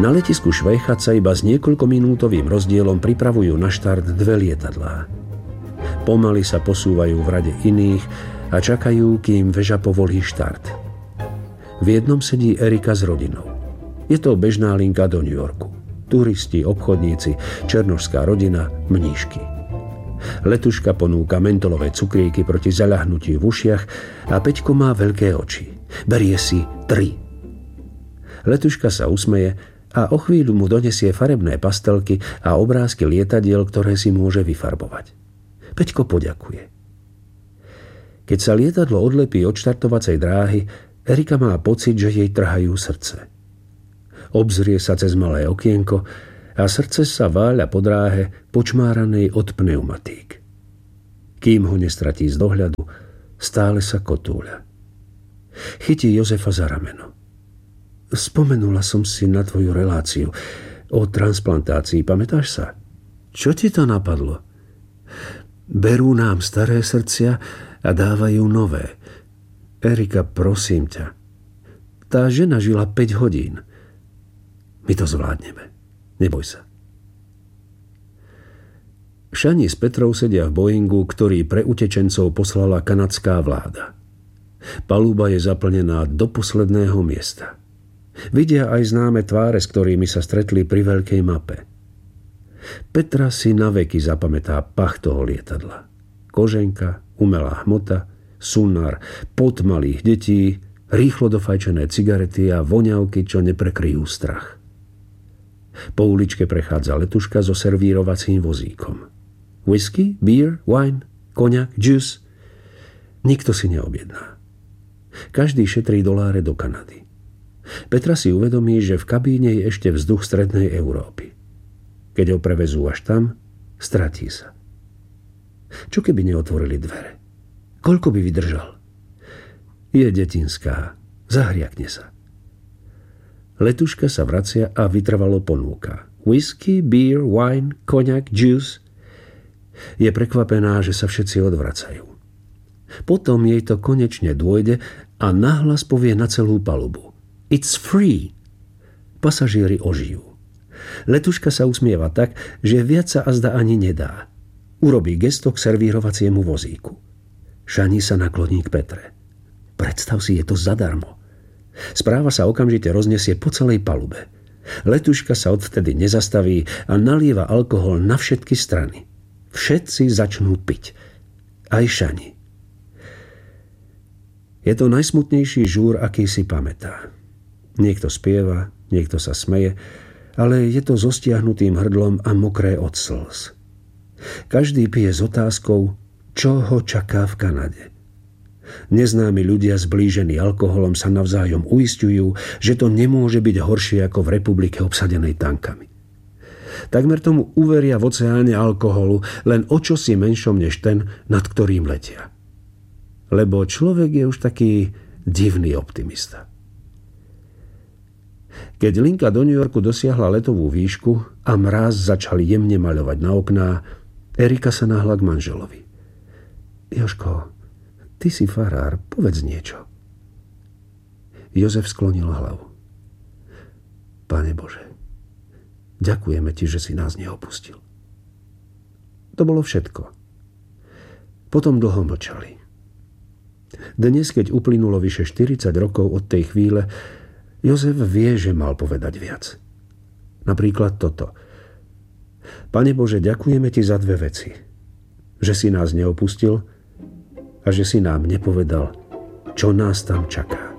Na letisku Švejchat sa iba s niekoľkominútovým rozdielom pripravujú na štart 2 lietadlá. Pomaly sa posúvajú v rade iných a čakajú, kým veža povolí štart. V jednom sedí Erika s rodinou. Je to bežná linka do New Yorku. Turisti, obchodníci, černošská rodina, mníšky. Letuška ponúka mentolové cukríky proti zaľahnutiu v ušiach a Peťko má veľké oči. Berie si 3. Letuška sa usmeje a o chvíľu mu donesie farebné pastelky a obrázky lietadiel, ktoré si môže vyfarbovať. Peťko poďakuje. Keď sa lietadlo odlepí od štartovacej dráhy, Erika má pocit, že jej trhajú srdce. Obzrie sa cez malé okienko a srdce sa váľa po dráhe počmáranej od pneumatík. Kým ho nestratí z dohľadu, stále sa kotúľa. Chytí Jozefa za rameno. Spomenula som si na tvoju reláciu o transplantácii, pamätáš sa? Čo ti to napadlo? Berú nám staré srdcia a dávajú nové. Erika, prosím ťa. Tá žena žila 5 hodín. My to zvládneme. Neboj sa. Šani s Petrou sedia v Boeingu, ktorý pre utečencov poslala kanadská vláda. Paluba je zaplnená do posledného miesta. Vidia aj známe tváre, s ktorými sa stretli pri veľkej mape. Petra si naveky zapamätá pach toho lietadla. Koženka, umelá hmota, sunár, pot malých detí, rýchlo dofajčené cigarety a voňavky, čo neprekryjú strach. Po uličke prechádza letuška so servírovacím vozíkom. Whisky, beer, wine, koňak, juice. Nikto si neobjedná. Každý šetrí doláre do Kanady. Petra si uvedomí, že v kabíne je ešte vzduch strednej Európy. Keď ho prevezú až tam, stratí sa. Čo keby neotvorili dvere? Koľko by vydržal? Je detinská. Zahriakne sa. Letuška sa vracia a vytrvalo ponúka. Whisky, beer, wine, koňak, juice. Je prekvapená, že sa všetci odvracajú. Potom jej to konečne dôjde a nahlas povie na celú palubu. It's free. Pasažieri ožijú. Letuška sa usmieva tak, že viac sa azda ani nedá. Urobí gesto k servírovaciemu vozíku. Šani sa nakloní k Petre. Predstav si, je to zadarmo. Správa sa okamžite roznesie po celej palube. Letuška sa odvtedy nezastaví a nalieva alkohol na všetky strany. Všetci začnú piť. Aj Šani. Je to najsmutnejší žúr, aký si pamätá. Niekto spieva, niekto sa smeje, ale je to so stiahnutým hrdlom a mokré od slz. Každý pije s otázkou, čo ho čaká v Kanade. Neznámi ľudia zblížení alkoholom sa navzájom uisťujú, že to nemôže byť horšie ako v republike obsadenej tankami. Takmer tomu uveria v oceáne alkoholu, len o čosi menšom než ten, nad ktorým letia. Lebo človek je už taký divný optimista. Keď linka do New Yorku dosiahla letovú výšku a mráz začal jemne maľovať na okná, Erika sa nahla k manželovi. Jožko, ty si farár, povedz niečo. Jozef sklonil hlavu. Pane Bože, ďakujeme ti, že si nás neopustil. To bolo všetko. Potom dlho mlčali. Dnes, keď uplynulo vyše 40 rokov od tej chvíle, Jozef vie, že mal povedať viac. Napríklad toto. Pane Bože, ďakujeme ti za 2 veci. Že si nás neopustil a že si nám nepovedal, čo nás tam čaká.